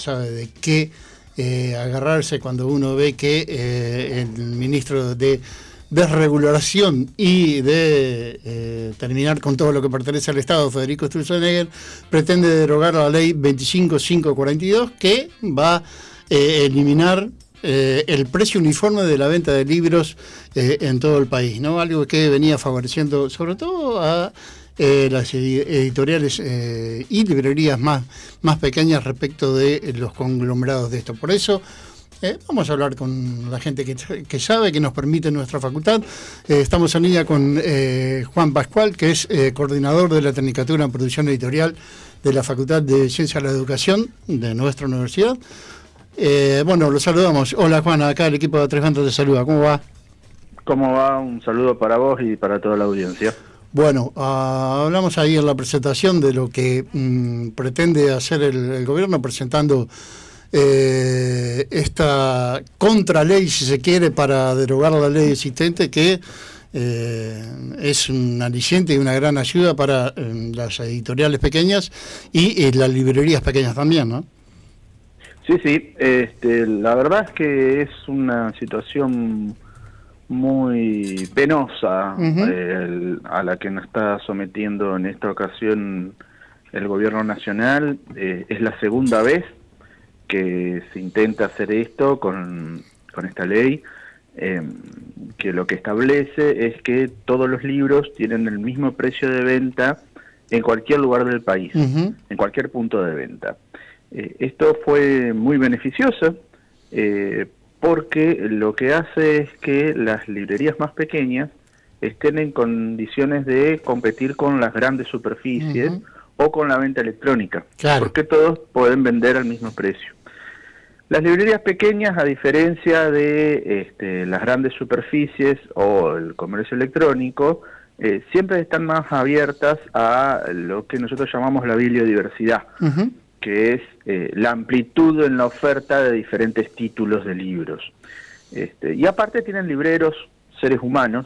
sabe de qué agarrarse cuando uno ve que el ministro de Desregulación y de terminar con todo lo que pertenece al Estado, Federico Sturzenegger, pretende derogar la ley 25542 que va a eliminar el precio uniforme de la venta de libros en todo el país, ¿no? Algo que venía favoreciendo sobre todo a las editoriales y librerías más pequeñas respecto de los conglomerados de esto. Por eso vamos a hablar con la gente que sabe, que nos permite nuestra facultad. Estamos en línea con Juan Pascual, que es coordinador de la Tecnicatura en Producción Editorial de la Facultad de Ciencias de la Educación de nuestra universidad. Bueno, lo saludamos. Hola Juan, acá el equipo de Tres Ventos te saluda. ¿Cómo va? ¿Cómo va? Un saludo para vos y para toda la audiencia. Bueno, hablamos ahí en la presentación de lo que pretende hacer el gobierno, presentando esta contraley, si se quiere, para derogar la ley existente, que es un aliciente y una gran ayuda para las editoriales pequeñas y las librerías pequeñas también, ¿no? Sí, la verdad es que es una situación muy penosa a la que nos está sometiendo en esta ocasión el gobierno nacional. Es la segunda vez que se intenta hacer esto con esta ley, que lo que establece es que todos los libros tienen el mismo precio de venta en cualquier lugar del país, en cualquier punto de venta. Esto fue muy beneficioso porque lo que hace es que las librerías más pequeñas estén en condiciones de competir con las grandes superficies o con la venta electrónica, porque todos pueden vender al mismo precio. Las librerías pequeñas, a diferencia de las grandes superficies o el comercio electrónico, siempre están más abiertas a lo que nosotros llamamos la bibliodiversidad, que es la amplitud en la oferta de diferentes títulos de libros. Y aparte tienen libreros, seres humanos,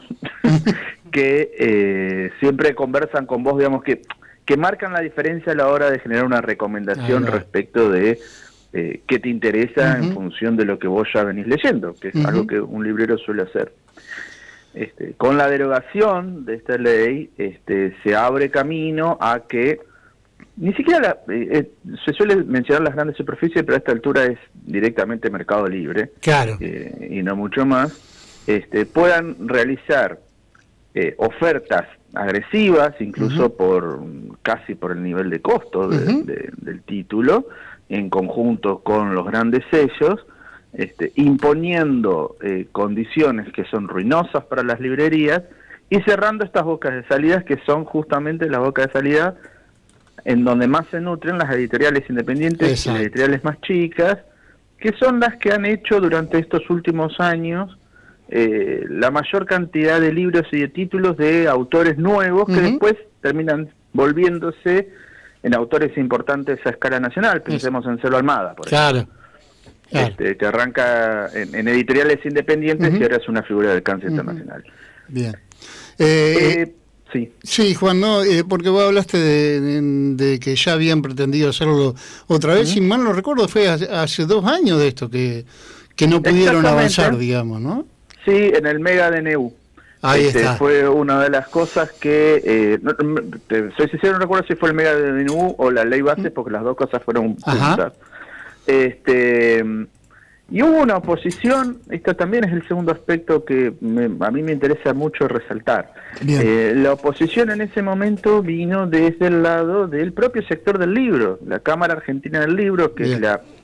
que siempre conversan con vos, digamos, que marcan la diferencia a la hora de generar una recomendación respecto de qué te interesa en función de lo que vos ya venís leyendo, que es algo que un librero suele hacer. Con la derogación de esta ley se abre camino a que ni siquiera se suele mencionar las grandes superficies, pero a esta altura es directamente mercado libre, y no mucho más, puedan realizar ofertas agresivas, incluso casi por el nivel de costo del título, en conjunto con los grandes sellos, imponiendo condiciones que son ruinosas para las librerías y cerrando estas bocas de salida, que son justamente las bocas de salida en donde más se nutren las editoriales independientes y las editoriales más chicas, que son las que han hecho durante estos últimos años la mayor cantidad de libros y de títulos de autores nuevos que después terminan volviéndose en autores importantes a escala nacional. Pensemos en Celo Almada, por ejemplo. Que arranca en editoriales independientes y ahora es una figura de alcance internacional. Bien. Sí, Juan, no, porque vos hablaste de que ya habían pretendido hacerlo otra vez, si mal no recuerdo, fue hace 2 años de esto que no pudieron avanzar, digamos, ¿no? Sí, en el Mega DNU. Ahí está. Fue una de las cosas que, soy sincero, no recuerdo si fue el Mega DNU o la ley base, porque las dos cosas fueron juntas. Y hubo una oposición. Esto también es el segundo aspecto que a mí me interesa mucho resaltar. La oposición en ese momento vino desde el lado del propio sector del libro, la Cámara Argentina del Libro, que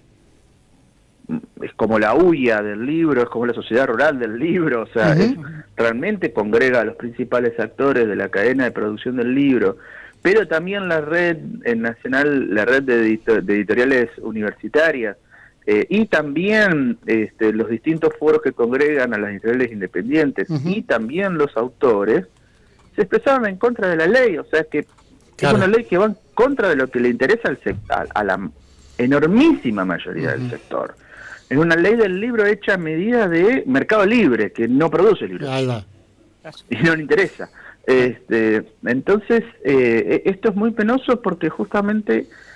es como la UIA del libro, es como la Sociedad Rural del Libro, o sea, realmente congrega a los principales actores de la cadena de producción del libro, pero también la red nacional, la red de editoriales universitarias, y también los distintos foros que congregan a las editoriales independientes, y también los autores, se expresaron en contra de la ley. O sea que es una ley que va en contra de lo que le interesa a la enormísima mayoría del sector. Es una ley del libro hecha a medida de mercado libre, que no produce libros y no le interesa. Entonces, esto es muy penoso porque justamente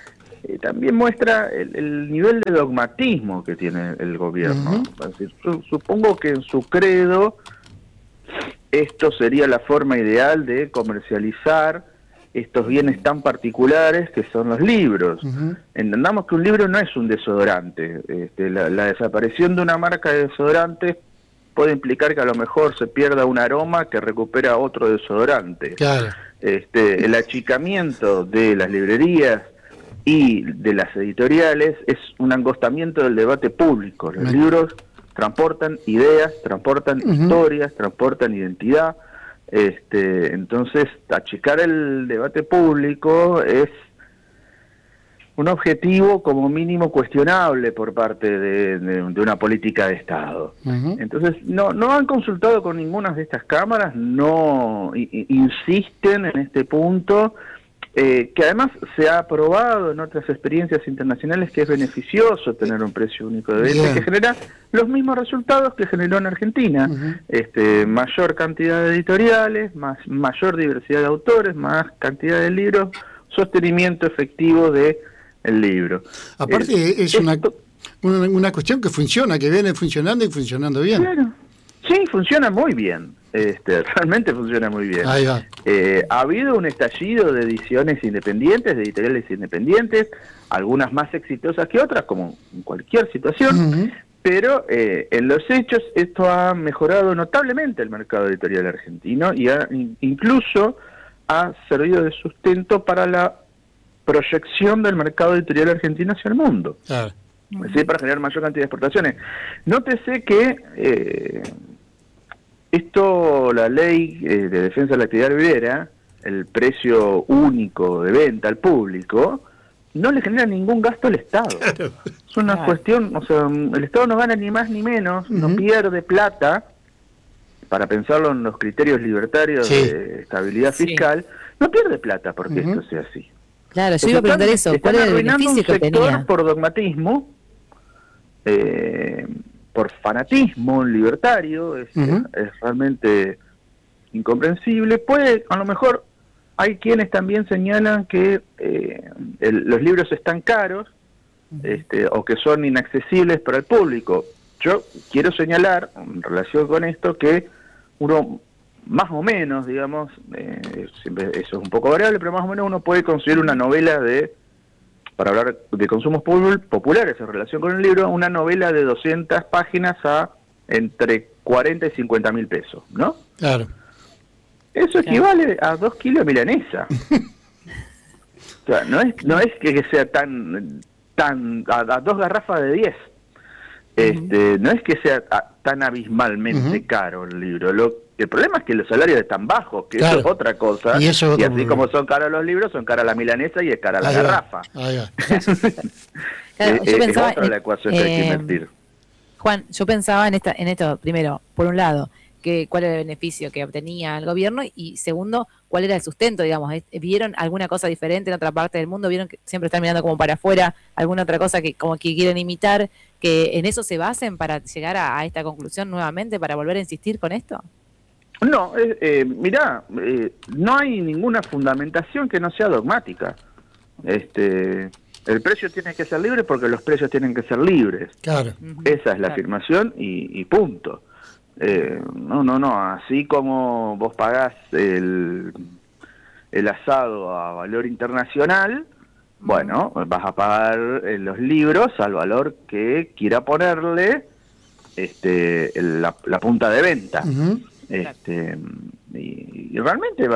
también muestra el nivel de dogmatismo que tiene el gobierno. Es decir, supongo que en su credo esto sería la forma ideal de comercializar estos bienes tan particulares que son los libros. Entendamos que un libro no es un desodorante. La desaparición de una marca de desodorantes puede implicar que a lo mejor se pierda un aroma que recupera otro desodorante. Claro. El achicamiento de las librerías y de las editoriales es un angostamiento del debate público. Los libros transportan ideas, transportan historias, transportan identidad. Entonces, achicar el debate público es un objetivo como mínimo cuestionable por parte de una política de Estado. Entonces, no han consultado con ninguna de estas cámaras, no insisten en este punto, que además se ha probado en otras experiencias internacionales que es beneficioso tener un precio único de venta, que genera los mismos resultados que generó en Argentina. Mayor cantidad de editoriales, mayor diversidad de autores, más cantidad de libros, sostenimiento efectivo de el libro. Aparte es una cuestión que funciona, que viene funcionando y funcionando bien. Claro. Sí, funciona muy bien. Realmente funciona muy bien. Ahí va. Ha habido un estallido de ediciones independientes, de editoriales independientes, algunas más exitosas que otras, como en cualquier situación, pero en los hechos esto ha mejorado notablemente el mercado editorial argentino y incluso ha servido de sustento para la proyección del mercado editorial argentino hacia el mundo. Claro. Es decir, para generar mayor cantidad de exportaciones. Nótese que la ley de defensa de la actividad librera, el precio único de venta al público, no le genera ningún gasto al Estado. Claro. Es una cuestión, o sea, el Estado no gana ni más ni menos, no pierde plata, para pensarlo en los criterios libertarios de estabilidad fiscal, no pierde plata porque esto sea así. Claro, yo iba a preguntar eso, ¿cuál es el beneficio que tenía? Por dogmatismo, por fanatismo libertario, es realmente incomprensible. A lo mejor hay quienes también señalan que los libros están caros, o que son inaccesibles para el público. Yo quiero señalar, en relación con esto, que uno más o menos, digamos, siempre eso es un poco variable, pero más o menos uno puede conseguir una novela para hablar de consumos populares en relación con el libro, una novela de 200 páginas a entre 40 y 50 mil pesos, ¿no? Claro. Eso equivale a 2 kilos de milanesa. O sea, no es que sea a 2 garrafas de 10. No es que sea tan abismalmente caro el libro. El problema es que los salarios están bajos, que eso es otra cosa. Y así como son caros los libros, son caras la milanesa y es cara la garrafa. Claro, yo pensaba es otra la ecuación que hay que invertir. Juan, yo pensaba en esto, primero, por un lado, cuál era el beneficio que obtenía el gobierno y segundo, cuál era el sustento, digamos. ¿Vieron alguna cosa diferente en otra parte del mundo? ¿Vieron que siempre están mirando como para afuera alguna otra cosa que como que quieren imitar, que en eso se basen para llegar a esta conclusión nuevamente, para volver a insistir con esto? No, mirá, no hay ninguna fundamentación que no sea dogmática. El precio tiene que ser libre porque los precios tienen que ser libres. Claro. Esa es la afirmación y punto. No, así como vos pagás el asado a valor internacional, bueno, vas a pagar los libros al valor que quiera ponerle la punta de venta. Y realmente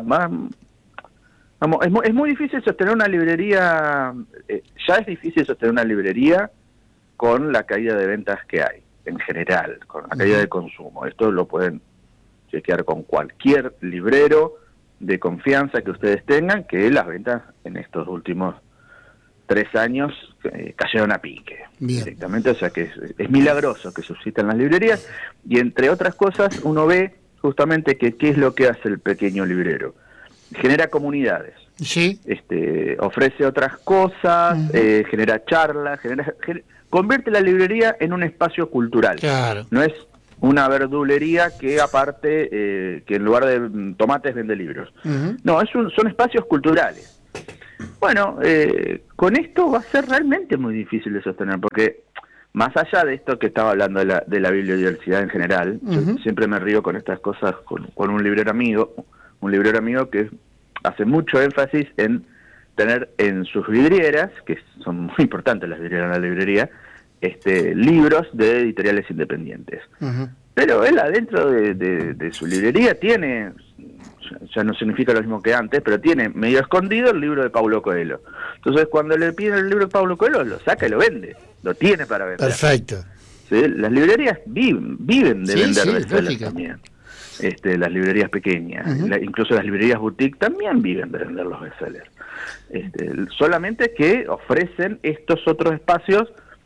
es muy difícil sostener una librería, ya es difícil sostener una librería con la caída de ventas que hay en general, con la caída de consumo. Esto lo pueden chequear con cualquier librero de confianza que ustedes tengan, que las ventas en estos últimos 3 años cayeron a pique. Bien. Directamente, o sea que es milagroso que subsistan las librerías, y entre otras cosas uno ve justamente que qué es lo que hace el pequeño librero. Genera comunidades, ofrece otras cosas, genera charlas, convierte la librería en un espacio cultural. Claro. No es una verdulería que aparte, que en lugar de tomates vende libros. No, son espacios culturales. Bueno, con esto va a ser realmente muy difícil de sostener, porque más allá de esto que estaba hablando de la bibliodiversidad en general, yo siempre me río con estas cosas con un librero amigo que hace mucho énfasis en tener en sus vidrieras, que son muy importantes las vidrieras en la librería, libros de editoriales independientes. Pero él adentro de su librería tiene, ya no significa lo mismo que antes, pero tiene medio escondido el libro de Paulo Coelho. Entonces cuando le piden el libro de Paulo Coelho, lo saca y lo vende, lo tiene para vender. Perfecto. ¿Sí? Las librerías viven de vender bestsellers también. Las librerías pequeñas, incluso las librerías boutique también viven de vender los bestsellers. Solamente que ofrecen estos otros espacios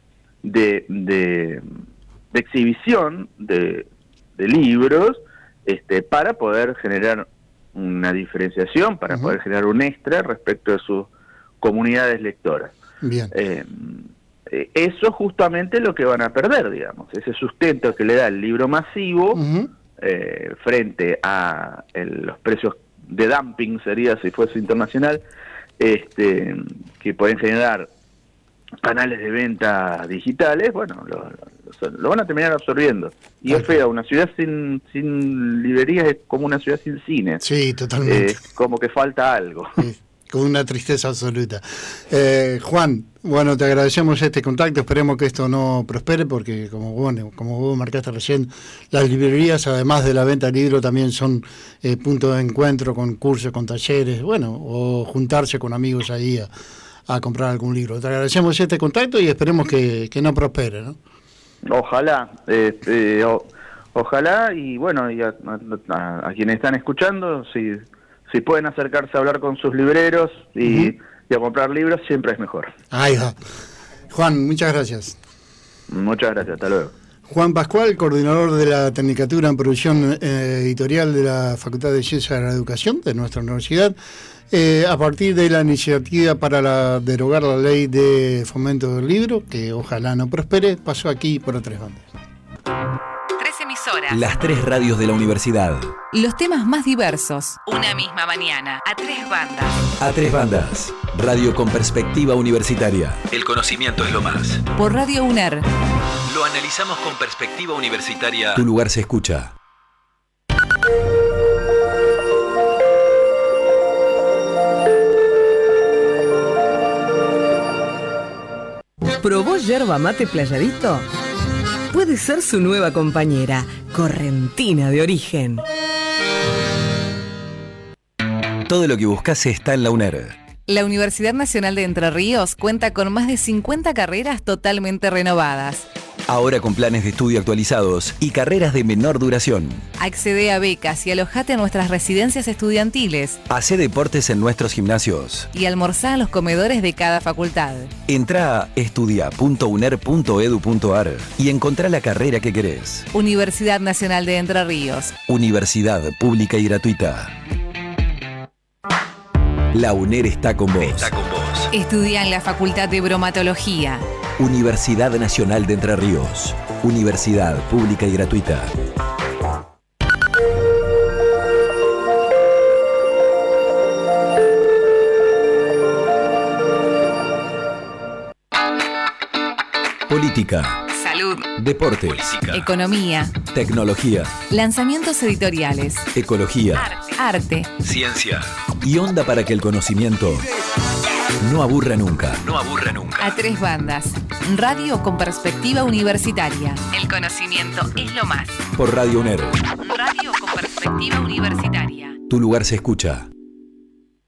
de exhibición de libros, para poder generar una diferenciación, para poder generar un extra respecto de sus comunidades lectoras. Bien. Eso justamente es lo que van a perder, digamos, ese sustento que le da el libro masivo frente a los precios de dumping, sería si fuese internacional, que pueden generar canales de venta digitales. Bueno, lo van a terminar absorbiendo. Y es feo, una ciudad sin librerías es como una ciudad sin cine. Sí, totalmente. Como que falta algo. Sí, con una tristeza absoluta. Juan, bueno, te agradecemos este contacto, esperemos que esto no prospere, porque como vos marcaste recién, las librerías, además de la venta de libros, también son puntos de encuentro con cursos, con talleres, bueno, o juntarse con amigos ahí a comprar algún libro. Te agradecemos este contacto y esperemos que no prospere, ¿no? Ojalá, ojalá, y bueno, y a quienes están escuchando, si pueden acercarse a hablar con sus libreros y a comprar libros, siempre es mejor. Ahí va. Juan, muchas gracias. Muchas gracias, hasta luego. Juan Pascual, coordinador de la Tecnicatura en Producción Editorial de la Facultad de Ciencias de la Educación de nuestra universidad, a partir de la iniciativa para derogar la ley de fomento del libro, que ojalá no prospere, pasó aquí por A3 Bandas. 3 emisoras. Las 3 radios de la universidad. Los temas más diversos. Una misma mañana. A3 Bandas. A3 Bandas. Radio con perspectiva universitaria. El conocimiento es lo más. Por Radio UNER. Lo analizamos con perspectiva universitaria. Tu lugar se escucha. ¿Probó yerba mate Playadito? Puede ser su nueva compañera, correntina de origen. Todo lo que buscas está en la UNER. La Universidad Nacional de Entre Ríos cuenta con más de 50 carreras totalmente renovadas. Ahora con planes de estudio actualizados y carreras de menor duración. Accede a becas y alojate en nuestras residencias estudiantiles. Hacé deportes en nuestros gimnasios. Y almorzá en los comedores de cada facultad. Entrá a estudia.uner.edu.ar y encontrá la carrera que querés. Universidad Nacional de Entre Ríos. Universidad pública y gratuita. La UNER está con vos. Estudia en la Facultad de Bromatología. Universidad Nacional de Entre Ríos. Universidad pública y gratuita. Política. Salud. Deportes. Economía. Tecnología. Lanzamientos editoriales. Ecología. Arte. Ciencia. Y onda para que el conocimiento no aburra nunca. A3 Bandas. Radio con perspectiva universitaria. El conocimiento es lo más. Por Radio UNER. Radio con perspectiva universitaria. Tu lugar se escucha.